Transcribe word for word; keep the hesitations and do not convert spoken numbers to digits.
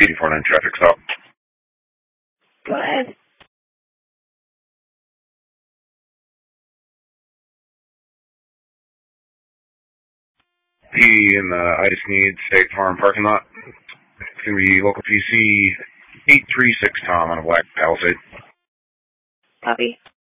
eighty four nine traffic stop. Go ahead. P in the I just need State Farm parking lot. It's going to be local P C eight three six Tom on a black Palisade. Copy.